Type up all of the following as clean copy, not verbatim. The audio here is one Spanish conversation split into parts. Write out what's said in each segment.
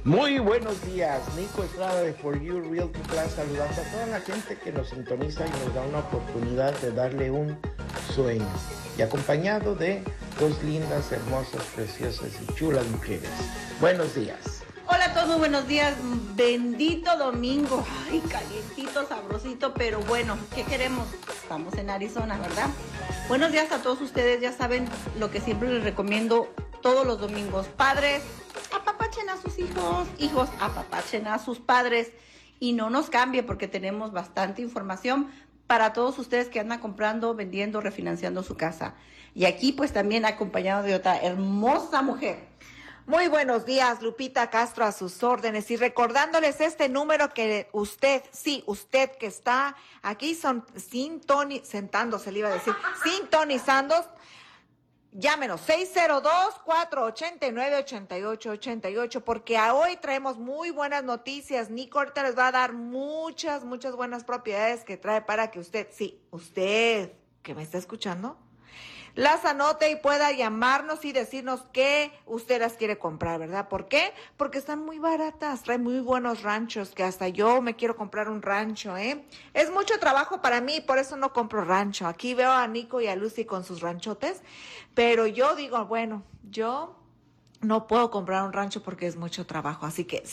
Muy buenos días, Nico Estrada de For You Realty Plus, saludando a toda la gente que nos sintoniza y nos da una oportunidad de darle un sueño. Y acompañado de dos lindas, hermosas, preciosas y chulas mujeres. Buenos días. Hola a todos, muy buenos días. Bendito domingo. Ay, calientito, sabrosito, pero bueno, ¿qué queremos? Estamos en Arizona, ¿verdad? Buenos días a todos ustedes. Ya saben lo que siempre les recomiendo todos los domingos. Padres, apapachen a sus hijos. Hijos, apapachen a sus padres. Y no nos cambie porque tenemos bastante información para todos ustedes que andan comprando, vendiendo, refinanciando su casa. Y aquí pues también acompañado de otra hermosa mujer. Muy buenos días, Lupita Castro, a sus órdenes, y recordándoles este número que usted que está aquí sintonizando, llámenos 602-489-8888, porque a hoy traemos muy buenas noticias. Nico ahorita les va a dar muchas buenas propiedades que trae para que usted que me está escuchando, las anote y pueda llamarnos y decirnos que usted las quiere comprar, ¿verdad? ¿Por qué? Porque están muy baratas, traen muy buenos ranchos, que hasta yo me quiero comprar un rancho, ¿eh? Es mucho trabajo para mí, por eso no compro rancho. Aquí veo a Nico y a Lucy con sus ranchotes, pero yo digo, bueno, yo no puedo comprar un rancho porque es mucho trabajo. Así que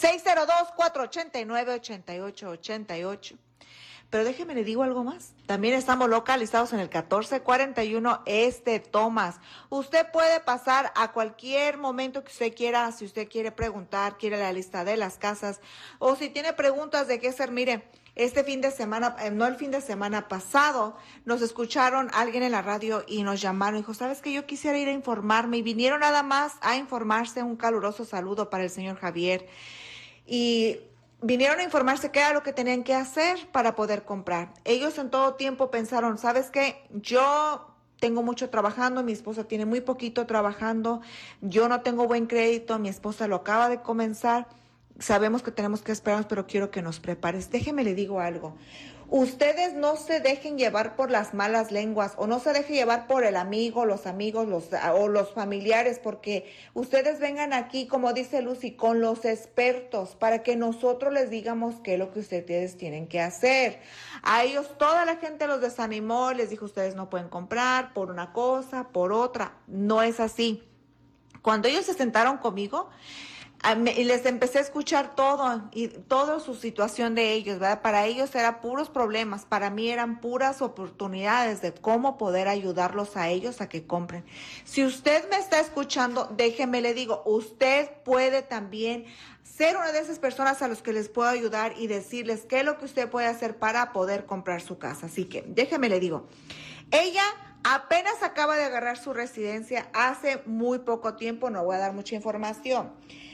602-489-8888. Pero déjeme le digo algo más. También estamos localizados en el 1441 Thomas. Usted puede pasar a cualquier momento que usted quiera, si usted quiere preguntar, quiere la lista de las casas, o si tiene preguntas de qué hacer. Mire, este fin de semana, no el fin de semana pasado, nos escucharon alguien en la radio y nos llamaron. Dijo, ¿sabes qué? Yo quisiera ir a informarme. Y vinieron nada más a informarse. Un caluroso saludo para el señor Javier. Y vinieron a informarse qué era lo que tenían que hacer para poder comprar. Ellos en todo tiempo pensaron, ¿sabes qué? Yo tengo mucho trabajando, mi esposa tiene muy poquito trabajando, yo no tengo buen crédito, mi esposa lo acaba de comenzar, sabemos que tenemos que esperarnos, pero quiero que nos prepares. Déjeme le digo algo. Ustedes no se dejen llevar por las malas lenguas o no se dejen llevar por el amigo, los amigos o los familiares, porque ustedes vengan aquí, como dice Lucy, con los expertos para que nosotros les digamos qué es lo que ustedes tienen que hacer. A ellos toda la gente los desanimó, les dijo ustedes no pueden comprar por una cosa, por otra. No es así. Cuando ellos se sentaron conmigo, y les empecé a escuchar todo y toda su situación de ellos, ¿verdad? Para ellos eran puros problemas, para mí eran puras oportunidades de cómo poder ayudarlos a ellos a que compren. Si usted me está escuchando, déjeme le digo, usted puede también ser una de esas personas a los que les puedo ayudar y decirles qué es lo que usted puede hacer para poder comprar su casa. Así que déjeme le digo, ella apenas acaba de agarrar su residencia hace muy poco tiempo, no voy a dar mucha información.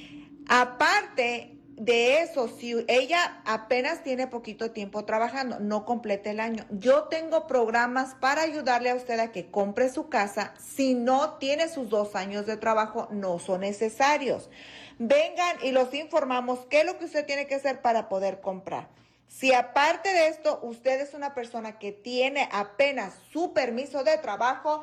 Aparte de eso, si ella apenas tiene poquito tiempo trabajando, no completa el año, yo tengo programas para ayudarle a usted a que compre su casa. Si no tiene sus 2 años de trabajo, no son necesarios. Vengan y los informamos qué es lo que usted tiene que hacer para poder comprar. Si aparte de esto, usted es una persona que tiene apenas su permiso de trabajo,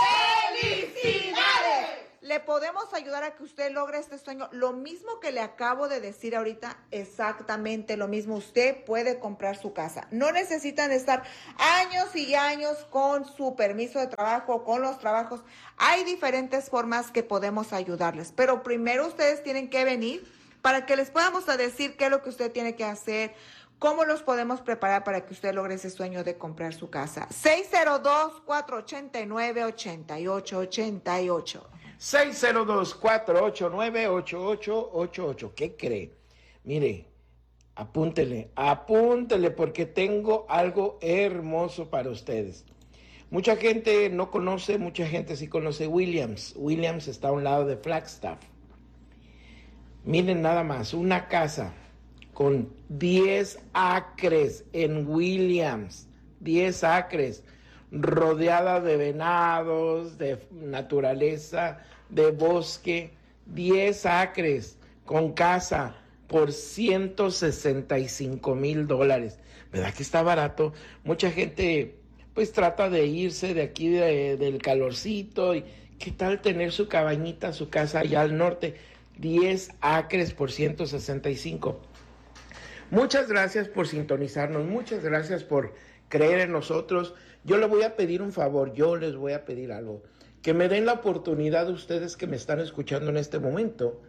¡felicidades! Le podemos ayudar a que usted logre este sueño. Lo mismo que le acabo de decir ahorita, exactamente lo mismo. Usted puede comprar su casa. No necesitan estar años y años con su permiso de trabajo, con los trabajos. Hay diferentes formas que podemos ayudarles. Pero primero ustedes tienen que venir para que les podamos decir qué es lo que usted tiene que hacer, cómo los podemos preparar para que usted logre ese sueño de comprar su casa. 602-489-8888. 602-489-8888. ¿Qué cree? Mire, apúntele porque tengo algo hermoso para ustedes. Mucha gente no conoce, mucha gente sí conoce Williams. Williams está a un lado de Flagstaff. Miren nada más, una casa con 10 acres en Williams, 10 acres, rodeada de venados, de naturaleza, de bosque, 10 acres con casa por $165,000. ¿Verdad que está barato? Mucha gente pues trata de irse de aquí del calorcito y qué tal tener su cabañita, su casa allá al norte. 10 acres por 165. Muchas gracias por sintonizarnos, muchas gracias por creer en nosotros. Yo les voy a pedir un favor, yo les voy a pedir algo. Que me den la oportunidad de ustedes que me están escuchando en este momento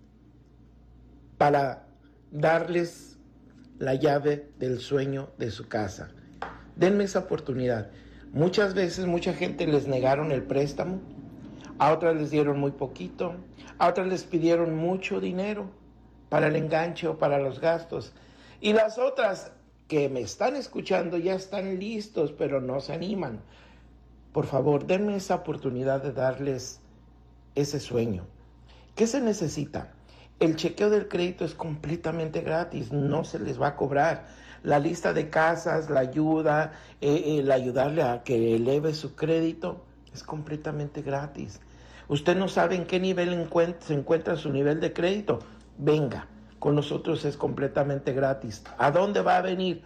para darles la llave del sueño de su casa. Denme esa oportunidad. Muchas veces, mucha gente les negaron el préstamo, a otras les dieron muy poquito, a otras les pidieron mucho dinero para el enganche o para los gastos. Y las otras que me están escuchando ya están listos, pero no se animan. Por favor, denme esa oportunidad de darles ese sueño. ¿Qué se necesita? El chequeo del crédito es completamente gratis, no se les va a cobrar. La lista de casas, la ayuda, el ayudarle a que eleve su crédito, es completamente gratis. Usted no sabe en qué nivel se encuentra su nivel de crédito. Venga, con nosotros es completamente gratis. ¿A dónde va a venir?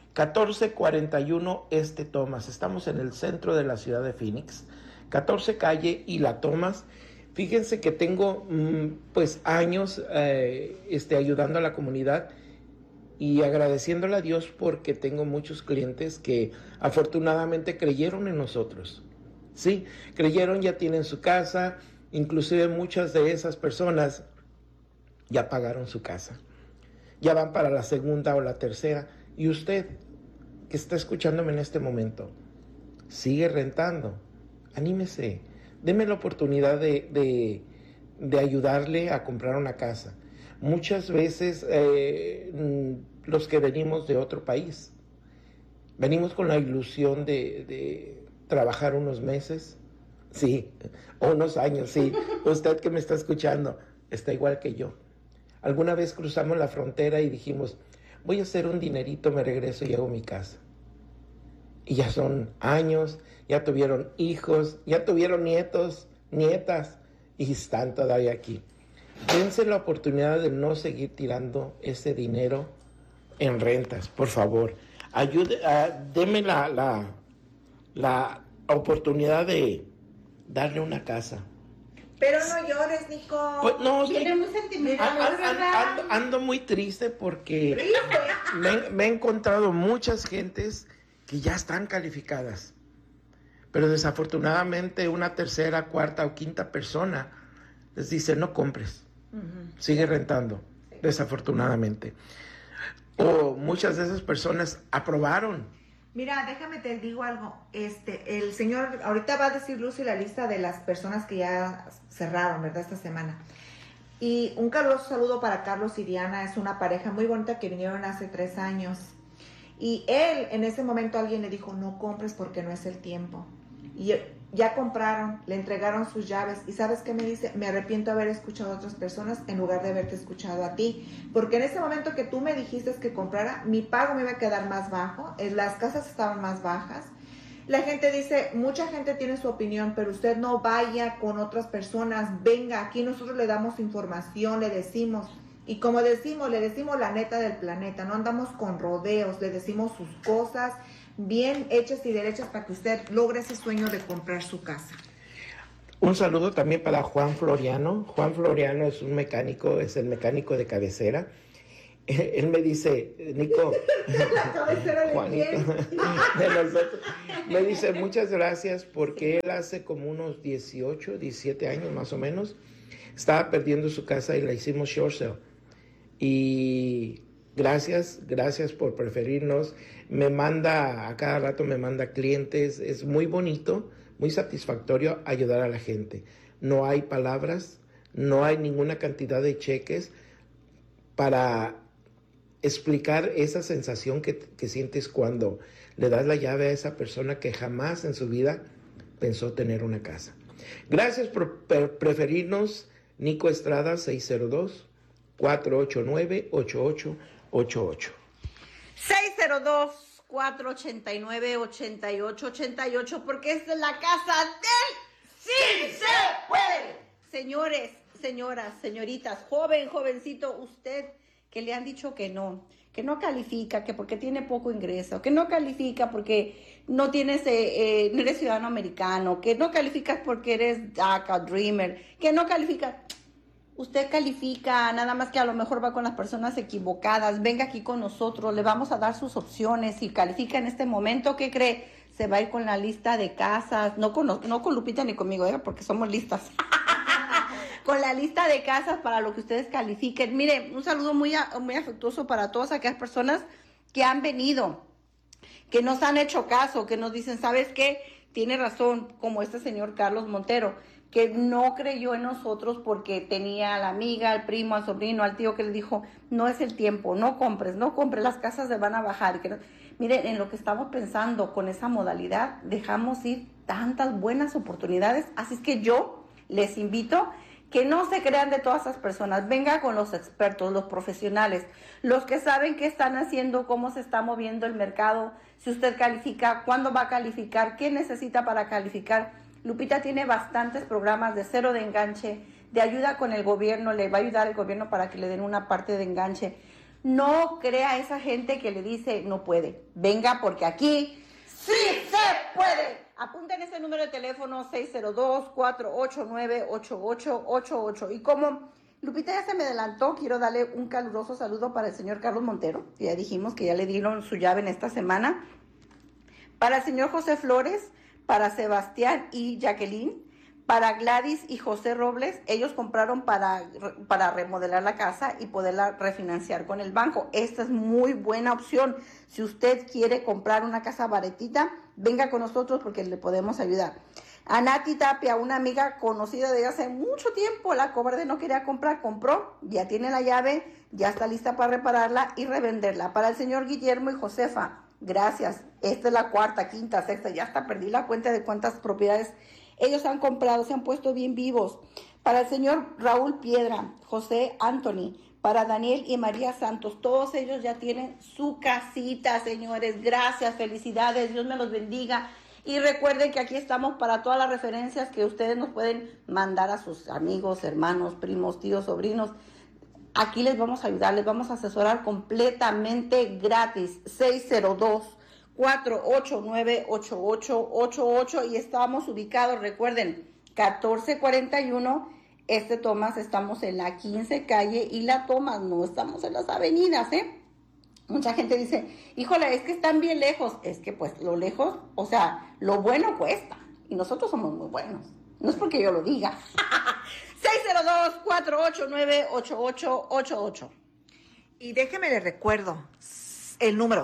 1441 Thomas. Estamos en el centro de la ciudad de Phoenix. 14 calle y la Thomas. Fíjense que tengo pues años ayudando a la comunidad y agradeciéndole a Dios porque tengo muchos clientes que afortunadamente creyeron en nosotros. Sí, creyeron, ya tienen su casa, inclusive muchas de esas personas ya pagaron su casa. Ya van para la segunda o la tercera. Y usted que está escuchándome en este momento, sigue rentando. Anímese. Deme la oportunidad de ayudarle a comprar una casa. Muchas veces los que venimos de otro país, venimos con la ilusión de trabajar unos meses, sí, o unos años, sí. Usted que me está escuchando está igual que yo. Alguna vez cruzamos la frontera y dijimos, voy a hacer un dinerito, me regreso y hago mi casa. Y ya son años, ya tuvieron hijos, ya tuvieron nietos, nietas, y están todavía aquí. Dense la oportunidad de no seguir tirando ese dinero en rentas, por favor. Deme la oportunidad de darle una casa. Pero no llores, Nico. Pues no, Tiene muy sentimental, ¿verdad? ando muy triste porque me he encontrado muchas gentes que ya están calificadas, pero desafortunadamente una tercera, cuarta o quinta persona les dice no compres, sigue rentando, desafortunadamente. O muchas de esas personas aprobaron. Mira, déjame te digo algo. El señor, ahorita va a decir Lucy la lista de las personas que ya cerraron, ¿verdad? Esta semana. Y un caluroso saludo para Carlos y Diana. Es una pareja muy bonita que vinieron hace 3 años. Y él, en ese momento alguien le dijo, no compres porque no es el tiempo. Y ya compraron, le entregaron sus llaves. ¿Y sabes qué me dice? Me arrepiento de haber escuchado a otras personas en lugar de haberte escuchado a ti. Porque en ese momento que tú me dijiste que comprara, mi pago me iba a quedar más bajo. Las casas estaban más bajas. La gente dice, mucha gente tiene su opinión, pero usted no vaya con otras personas. Venga, aquí nosotros le damos información, le decimos. Y como decimos, le decimos la neta del planeta. No andamos con rodeos, le decimos sus cosas bien hechas y derechas para que usted logre ese sueño de comprar su casa. Un saludo también para Juan Floriano. Juan Floriano es un mecánico, es el mecánico de cabecera. Él me dice, Nico, la cabecera Juanito, de nosotros, me dice muchas gracias porque él hace como unos 18, 17 años más o menos, estaba perdiendo su casa y la hicimos short sale. Y gracias por preferirnos. Me manda, a cada rato me manda clientes. Es muy bonito, muy satisfactorio ayudar a la gente. No hay palabras, no hay ninguna cantidad de cheques para explicar esa sensación que sientes cuando le das la llave a esa persona que jamás en su vida pensó tener una casa. Gracias por preferirnos. Nico Estrada, 602-489-8888. 602-489-8888, porque esta es la casa del ¡Sí se puede! Señores, señoras, señoritas, joven, jovencito, usted que le han dicho que no califica, que porque tiene poco ingreso, que no califica porque no tienes, no eres ciudadano americano, que no calificas porque eres DACA, Dreamer, que no calificas. usted califica, nada más que a lo mejor va con las personas equivocadas, venga aquí con nosotros, le vamos a dar sus opciones. Si califica en este momento, ¿qué cree? Se va a ir con la lista de casas, no con Lupita ni conmigo, porque somos listas. Con la lista de casas para lo que ustedes califiquen. Mire, un saludo muy afectuoso para todas aquellas personas que han venido, que nos han hecho caso, que nos dicen, ¿sabes qué? Tiene razón, como este señor Carlos Montero, que no creyó en nosotros porque tenía a la amiga, al primo, al sobrino, al tío que le dijo, no es el tiempo, no compres, las casas se van a bajar. Miren, en lo que estamos pensando con esa modalidad, dejamos ir tantas buenas oportunidades, así es que yo les invito que no se crean de todas esas personas, venga con los expertos, los profesionales, los que saben qué están haciendo, cómo se está moviendo el mercado, si usted califica, cuándo va a calificar, qué necesita para calificar. Lupita tiene bastantes programas de cero de enganche, de ayuda con el gobierno, le va a ayudar el gobierno para que le den una parte de enganche. No crea a esa gente que le dice no puede. Venga, porque aquí sí se puede. Apunten ese número de teléfono 602-489-8888. Y como Lupita ya se me adelantó, quiero darle un caluroso saludo para el señor Carlos Montero. Ya dijimos que ya le dieron su llave en esta semana. Para el señor José Flores, para Sebastián y Jacqueline, para Gladys y José Robles, ellos compraron para remodelar la casa y poderla refinanciar con el banco. Esta es muy buena opción. Si usted quiere comprar una casa baratita, venga con nosotros porque le podemos ayudar. A Nati Tapia, una amiga conocida de hace mucho tiempo, la cobarde no quería comprar, compró, ya tiene la llave, ya está lista para repararla y revenderla. Para el señor Guillermo y Josefa, gracias. Esta es la cuarta, quinta, sexta, ya hasta perdí la cuenta de cuántas propiedades ellos han comprado, se han puesto bien vivos. Para el señor Raúl Piedra, José Anthony, para Daniel y María Santos, todos ellos ya tienen su casita, señores. Gracias, felicidades, Dios me los bendiga. Y recuerden que aquí estamos para todas las referencias que ustedes nos pueden mandar a sus amigos, hermanos, primos, tíos, sobrinos. Aquí les vamos a ayudar, les vamos a asesorar completamente gratis. 602-489-8888 y estamos ubicados, recuerden, 1441 Tomás, estamos en la 15 calle y la Tomás, no estamos en las avenidas, Mucha gente dice, híjole, es que están bien lejos. Es que pues lo lejos, o sea, lo bueno cuesta y nosotros somos muy buenos. No es porque yo lo diga. 602-489-8888. Y déjeme le recuerdo el número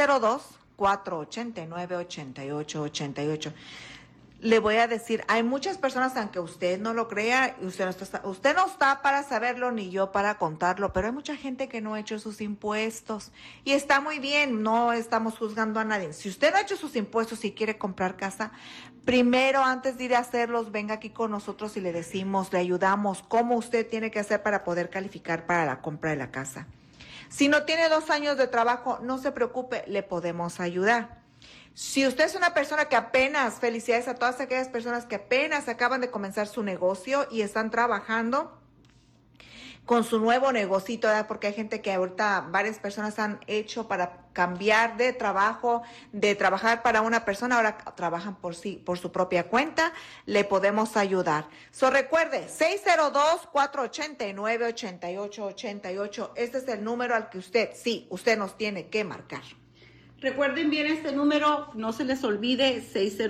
602-489-8888. Le voy a decir, hay muchas personas, aunque usted no lo crea, usted no está para saberlo ni yo para contarlo, pero hay mucha gente que no ha hecho sus impuestos y está muy bien, no estamos juzgando a nadie. Si usted no ha hecho sus impuestos y quiere comprar casa, primero antes de ir a hacerlos, venga aquí con nosotros y le decimos, le ayudamos cómo usted tiene que hacer para poder calificar para la compra de la casa. Si no tiene 2 años de trabajo, no se preocupe, le podemos ayudar. Si usted es una persona que apenas, felicidades a todas aquellas personas que apenas acaban de comenzar su negocio y están trabajando con su nuevo negocito, ¿verdad? Porque hay gente que ahorita varias personas han hecho para cambiar de trabajo, de trabajar para una persona, ahora trabajan por su propia cuenta, le podemos ayudar. Recuerde, 602-489-8888, este es el número al que usted nos tiene que marcar. Recuerden bien este número, no se les olvide,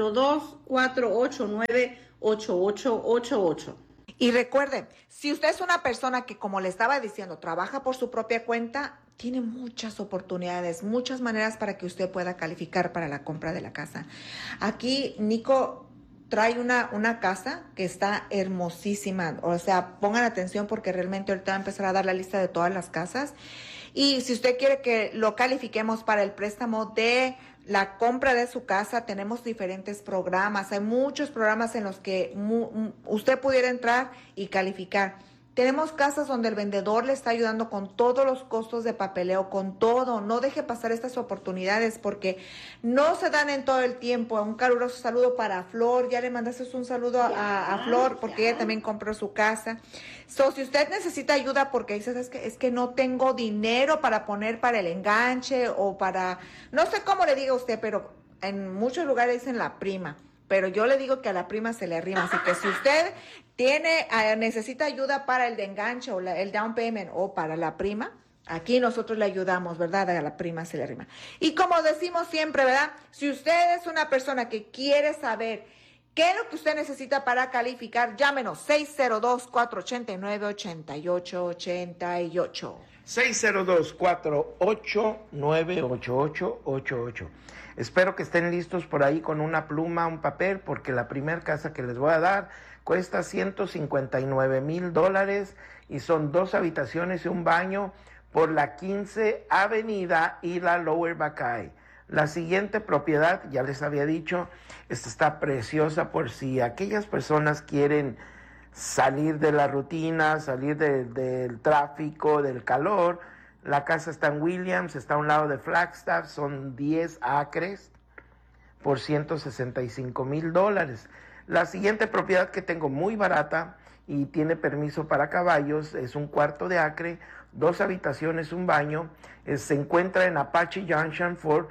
602-489-8888. Y recuerden, si usted es una persona que, como le estaba diciendo, trabaja por su propia cuenta, tiene muchas oportunidades, muchas maneras para que usted pueda calificar para la compra de la casa. Aquí Nico trae una casa que está hermosísima, o sea, pongan atención porque realmente ahorita va a empezar a dar la lista de todas las casas. Y si usted quiere que lo califiquemos para el préstamo de la compra de su casa, tenemos diferentes programas. Hay muchos programas en los que usted pudiera entrar y calificar. Tenemos casas donde el vendedor le está ayudando con todos los costos de papeleo, con todo. No deje pasar estas oportunidades porque no se dan en todo el tiempo. Un caluroso saludo para Flor. Ya le mandaste un saludo a Flor porque ella también compró su casa. Si usted necesita ayuda porque dices, es que no tengo dinero para poner para el enganche o para, no sé cómo le diga usted, pero en muchos lugares dicen la prima. pero yo le digo que a la prima se le arrima. Así que si usted necesita ayuda para el de enganche o el down payment o para la prima, aquí nosotros le ayudamos, ¿verdad? A la prima se le arrima. Y como decimos siempre, ¿verdad? Si usted es una persona que quiere saber qué es lo que usted necesita para calificar, llámenos 602-489-8888. 602-489-8888. Espero que estén listos por ahí con una pluma, un papel, porque la primera casa que les voy a dar cuesta $159,000 y son 2 habitaciones y un baño por la 15 Avenida y la Lower Buckeye. La siguiente propiedad, ya les había dicho, esta está preciosa por si aquellas personas quieren salir de la rutina, salir del tráfico, del calor. La casa está en Williams, está a un lado de Flagstaff, son 10 acres por $165,000. La siguiente propiedad que tengo muy barata y tiene permiso para caballos es un cuarto de acre, 2 habitaciones, un baño. Se encuentra en Apache Junction por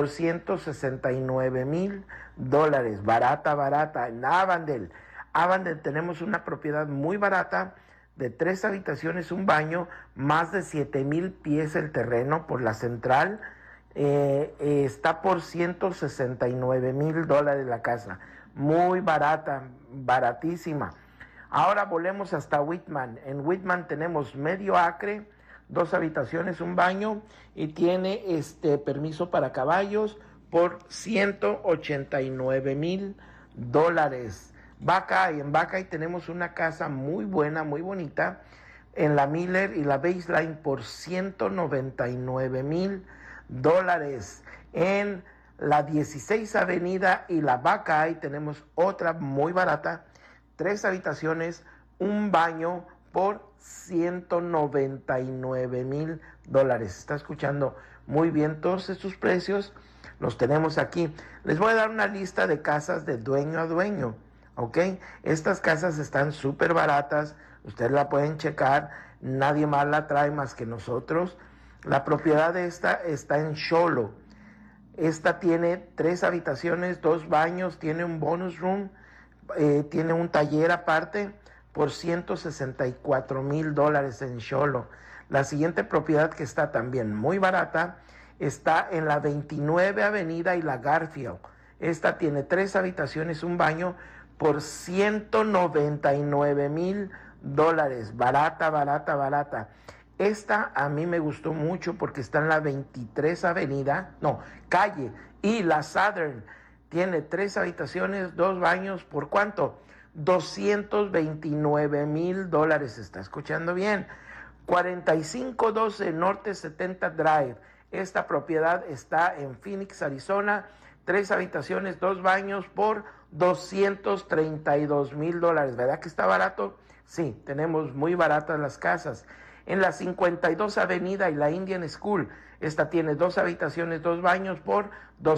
$169,000. Barata, en Avondale. Avondale tenemos una propiedad muy barata de 3 habitaciones, un baño, más de 7,000 pies el terreno por la central. Está por $169,000 la casa. Muy barata, baratísima. Ahora volvemos hasta Whitman. En Whitman tenemos medio acre, 2 habitaciones, un baño y tiene permiso para caballos por $189,000. En Buckeye tenemos una casa muy buena, muy bonita, en la Miller y la Baseline por $199,000. En la 16 Avenida y la Buckeye tenemos otra muy barata, 3 habitaciones, un baño por $199,000. Está escuchando muy bien, todos estos precios los tenemos aquí. Les voy a dar una lista de casas de dueño a dueño, ¿ok? Estas casas están súper baratas, ustedes la pueden checar, nadie más la trae más que nosotros. La propiedad de esta está en Sholo. Esta tiene 3 habitaciones, 2 baños, tiene un bonus room, tiene un taller aparte por $164,000 en Sholo. La siguiente propiedad que está también muy barata está en la 29 Avenida y la Garfield. Esta tiene 3 habitaciones, un baño por $199,000. Barata. Esta a mí me gustó mucho porque está en la 23 calle y la Southern. Tiene 3 habitaciones, 2 baños, ¿por cuánto? $229,000. ¿Está escuchando bien? 4512 Norte 70 Drive. Esta propiedad está en Phoenix, Arizona. 3 habitaciones, 2 baños por $232,000. ¿Verdad que está barato? Sí, tenemos muy baratas las casas. En la 52 Avenida y la Indian School, esta tiene 2 habitaciones, 2 baños por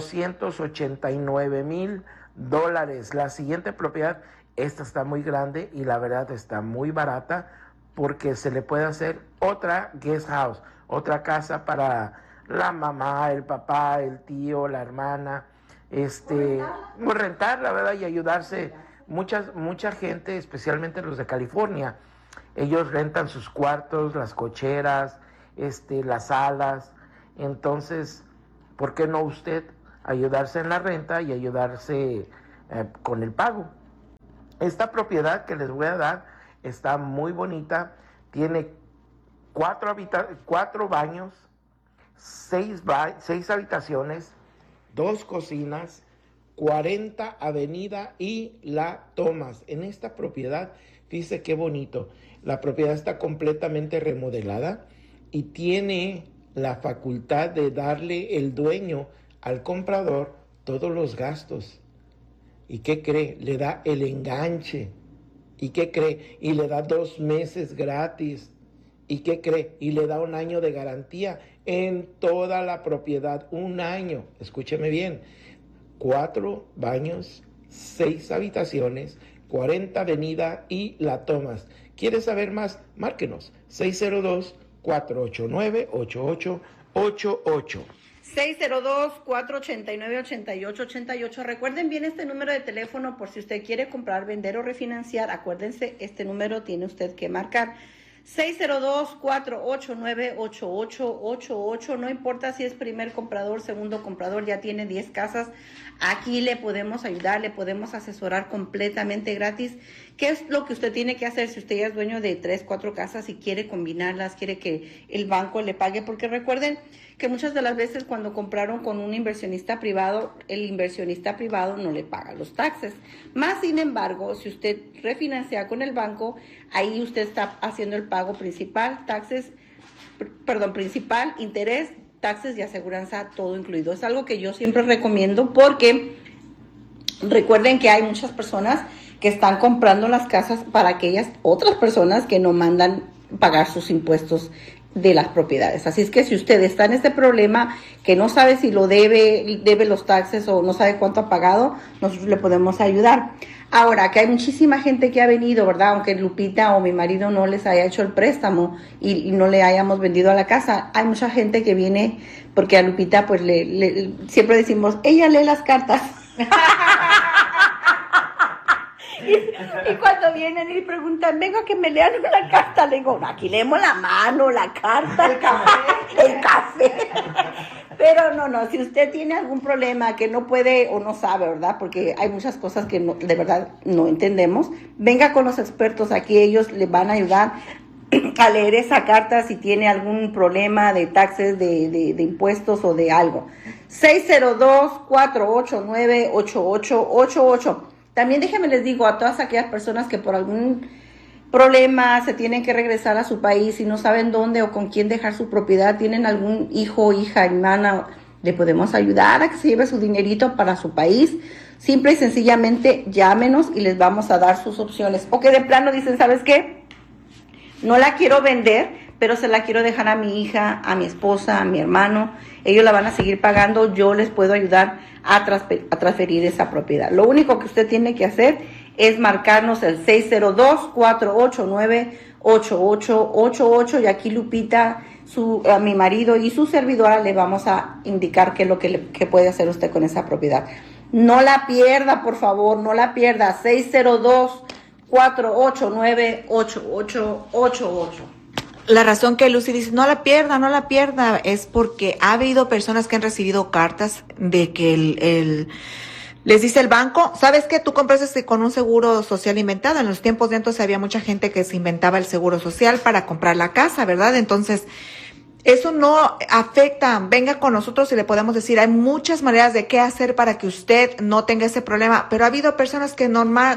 $289,000. La siguiente propiedad, esta está muy grande y la verdad está muy barata porque se le puede hacer otra guest house, otra casa para la mamá, el papá, el tío, la hermana, rentar, la verdad, y ayudarse. Mucha gente, especialmente los de California, ellos rentan sus cuartos, las cocheras, las salas. Entonces, ¿por qué no usted ayudarse en la renta y ayudarse con el pago? Esta propiedad que les voy a dar está muy bonita. Tiene 4 baños, 6 habitaciones, 2 cocinas, 40 Avenida y la Thomas. En esta propiedad, fíjese qué bonito. La propiedad está completamente remodelada y tiene la facultad de darle el dueño al comprador todos los gastos. ¿Y qué cree? Le da el enganche. ¿Y qué cree? Y le da 2 meses gratis. ¿Y qué cree? Y le da 1 año de garantía en toda la propiedad. 1 año. Escúcheme bien. 4 baños, 6 habitaciones, 40 Avenida y la Thomas. ¿Quieres saber más? Márquenos. 602-489-8888. 602-489-8888. Recuerden bien este número de teléfono por si usted quiere comprar, vender o refinanciar. Acuérdense, este número tiene usted que marcar. 602-489-8888. No importa si es primer comprador, segundo comprador, ya tiene 10 casas. Aquí le podemos ayudar, le podemos asesorar completamente gratis. ¿Qué es lo que usted tiene que hacer si usted ya es dueño de 3, 4 casas y quiere combinarlas, quiere que el banco le pague? Porque recuerden que muchas de las veces cuando compraron con un inversionista privado, el inversionista privado no le paga los taxes. Más sin embargo, si usted refinancia con el banco, ahí usted está haciendo el pago principal, principal, interés, taxes y aseguranza, todo incluido. Es algo que yo siempre recomiendo porque recuerden que hay muchas personas que están comprando las casas para aquellas otras personas que no mandan pagar sus impuestos de las propiedades. Así es que si usted está en este problema que no sabe si lo debe los taxes o no sabe cuánto ha pagado, nosotros le podemos ayudar. Ahora, que hay muchísima gente que ha venido, ¿verdad? Aunque Lupita o mi marido no les haya hecho el préstamo y no le hayamos vendido a la casa, hay mucha gente que viene porque a Lupita pues siempre decimos, ella lee las cartas. Y cuando vienen y preguntan, venga que me lean una carta, le digo, aquí leemos la mano, la carta, el café. Pero no, si usted tiene algún problema que no puede o no sabe, ¿verdad? Porque hay muchas cosas que de verdad no entendemos, venga con los expertos aquí, ellos le van a ayudar a leer esa carta si tiene algún problema de taxes, de impuestos o de algo. 602-489-8888. También déjenme les digo a todas aquellas personas que por algún problema se tienen que regresar a su país y no saben dónde o con quién dejar su propiedad, tienen algún hijo, hija, hermana, le podemos ayudar a que se lleve su dinerito para su país. Simple y sencillamente llámenos y les vamos a dar sus opciones. O que de plano dicen, ¿sabes qué? No la quiero vender, pero se la quiero dejar a mi hija, a mi esposa, a mi hermano. Ellos la van a seguir pagando, yo les puedo ayudar a transferir esa propiedad. Lo único que usted tiene que hacer es marcarnos el 602-489-8888 y aquí Lupita, a mi marido y su servidora le vamos a indicar qué es lo que puede hacer usted con esa propiedad. No la pierda, por favor, no la pierda. 602-489-8888. La razón que Lucy dice, no la pierda, es porque ha habido personas que han recibido cartas de que les dice el banco, ¿sabes qué? Tú compraste con un seguro social inventado. En los tiempos de entonces había mucha gente que se inventaba el seguro social para comprar la casa, ¿verdad? Entonces, eso no afecta. Venga con nosotros y le podemos decir, hay muchas maneras de qué hacer para que usted no tenga ese problema. Pero ha habido personas que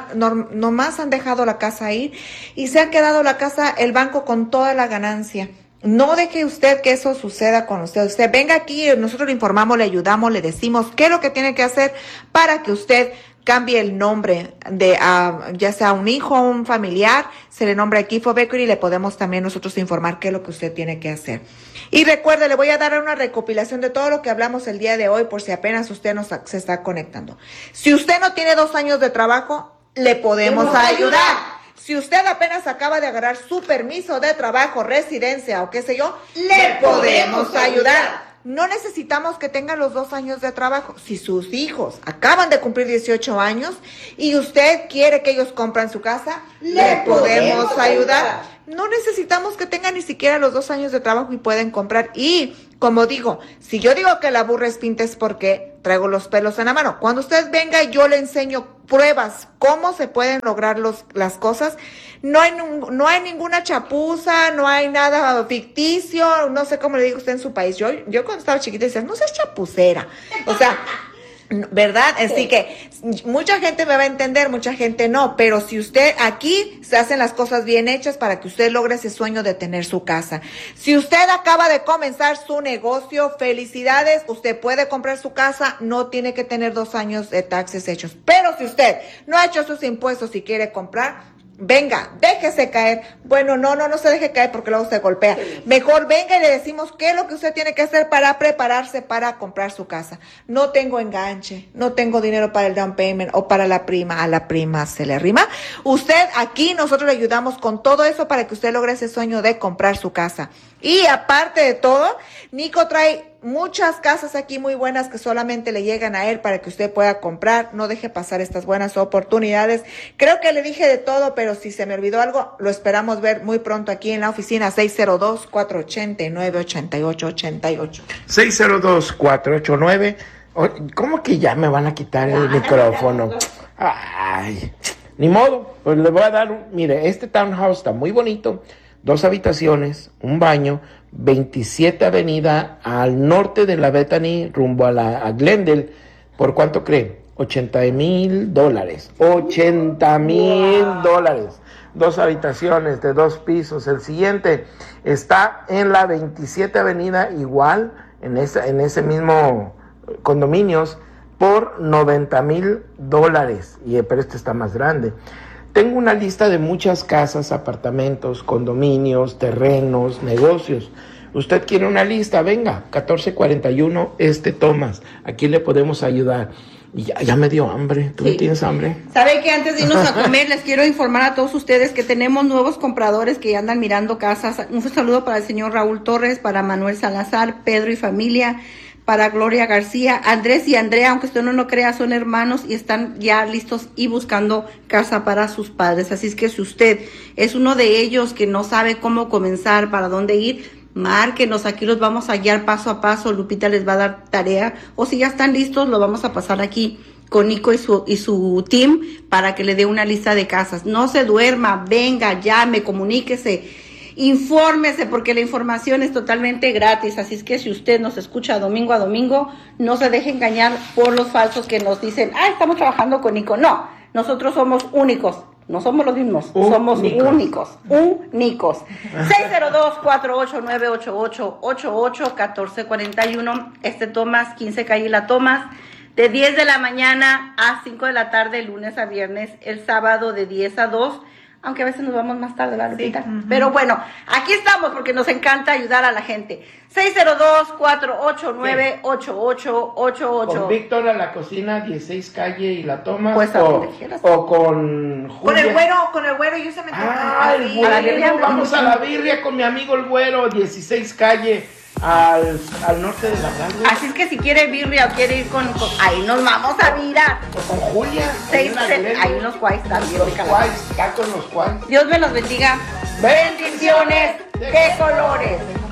nomás han dejado la casa ir y se ha quedado la casa, el banco con toda la ganancia. No deje usted que eso suceda con usted. Usted venga aquí, nosotros le informamos, le ayudamos, le decimos qué es lo que tiene que hacer para que usted cambie el nombre de ya sea un hijo o un familiar, se le nombra aquí Equifo Equity y le podemos también nosotros informar qué es lo que usted tiene que hacer. Y recuerde, le voy a dar una recopilación de todo lo que hablamos el día de hoy por si apenas usted se está conectando. Si usted no tiene 2 años de trabajo, le podemos ayudar. Si usted apenas acaba de agarrar su permiso de trabajo, residencia o qué sé yo, le podemos ayudar. No necesitamos que tengan los 2 años de trabajo. Si sus hijos acaban de cumplir 18 años y usted quiere que ellos compren su casa, le podemos ayudar. No necesitamos que tengan ni siquiera los 2 años de trabajo y pueden comprar. Y, como digo, si yo digo que la burra es pinta es porque traigo los pelos en la mano. Cuando usted venga, yo le enseño pruebas, cómo se pueden lograr las cosas. No hay ninguna chapuza, no hay nada ficticio, no sé cómo le digo usted en su país. Yo cuando estaba chiquita decía, no seas chapucera. O sea, ¿verdad? Así que mucha gente me va a entender, mucha gente no, pero si usted aquí se hacen las cosas bien hechas para que usted logre ese sueño de tener su casa. Si usted acaba de comenzar su negocio, felicidades, usted puede comprar su casa, no tiene que tener 2 años de taxes hechos. Pero si usted no ha hecho sus impuestos y quiere comprar, Venga, déjese caer. Bueno, no se deje caer porque luego se golpea. Mejor venga y le decimos qué es lo que usted tiene que hacer para prepararse para comprar su casa. No tengo enganche, no tengo dinero para el down payment o para la prima. A la prima se le arrima. Usted aquí, nosotros le ayudamos con todo eso para que usted logre ese sueño de comprar su casa. Y aparte de todo, Nico trae muchas casas aquí muy buenas que solamente le llegan a él para que usted pueda comprar. No deje pasar estas buenas oportunidades. Creo que le dije de todo, pero si se me olvidó algo, lo esperamos ver muy pronto aquí en la oficina 602-489-8888. 602-489. ¿Cómo que ya me van a quitar el micrófono? Ay, ni modo. Pues le voy a dar, mire, este townhouse está muy bonito. 2 habitaciones, un baño, 27 Avenida, al norte de la Bethany, rumbo a Glendale. ¿Por cuánto cree? $80,000. $80,000. 2 habitaciones de 2 pisos. El siguiente está en la 27 Avenida, igual, en ese mismo condominios, por $90,000. Pero este está más grande. Tengo una lista de muchas casas, apartamentos, condominios, terrenos, negocios. Usted quiere una lista, venga, 1441 Thomas. Aquí le podemos ayudar. Y ya me dio hambre. ¿Tú Sí. tienes hambre? ¿Sabe que antes de irnos a comer les quiero informar a todos ustedes que tenemos nuevos compradores que ya andan mirando casas? Un saludo para el señor Raúl Torres, para Manuel Salazar, Pedro y familia, para Gloria García, Andrés y Andrea, aunque usted no lo crea, son hermanos y están ya listos y buscando casa para sus padres. Así es que si usted es uno de ellos que no sabe cómo comenzar, para dónde ir, márquenos, aquí los vamos a guiar paso a paso. Lupita les va a dar tarea, o si ya están listos, lo vamos a pasar aquí con Nico y su team para que le dé una lista de casas. No se duerma, venga, llame, comuníquese. Infórmese porque la información es totalmente gratis, así es que si usted nos escucha domingo a domingo, no se deje engañar por los falsos que nos dicen, estamos trabajando con Nico. No, nosotros somos únicos, no somos los mismos, somos únicos. 602-489-8888, 1441, Thomas, 15 calle La Thomas, de 10 de la mañana a 5 de la tarde, lunes a viernes, el sábado de 10 a 2, aunque a veces nos vamos más tarde, la Lupita. Sí. Pero bueno, aquí estamos porque nos encanta ayudar a la gente. 602-489-8888. ¿Con Víctor a la cocina, 16 calle y La Tomas? Pues a donde quieras. O con Julia. Con el güero, yo se me el güero, vamos a la birria con mi amigo el güero, 16 calle. Al norte de la playa. Así es que si quiere birria o quiere ir con ahí nos vamos a mirar. O con Julia. Hay unos cuais también. Los cuais, está con los cuais. Dios me los bendiga. Bendiciones. ¿Qué colores?